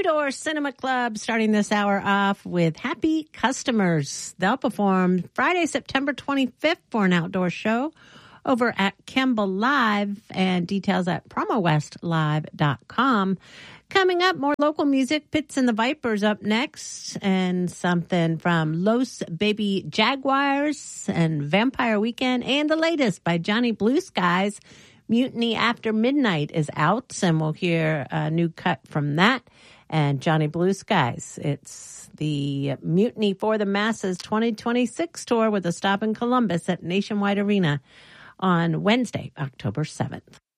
Two Door Cinema Club starting this hour off with Happy Customers. They'll perform Friday, September 25th for an outdoor show over at Kemba Live, and details at promowestlive.com. Coming up, more local music. Pits and the Vipers up next, and something from Los Baby Jaguars and Vampire Weekend, and the latest by Johnny Blue Skies. Mutiny After Midnight is out, and we'll hear a new cut from that. And Johnny Blue Skies. It's the Mutiny for the Masses 2026 tour with a stop in Columbus at Nationwide Arena on Wednesday, October 7th.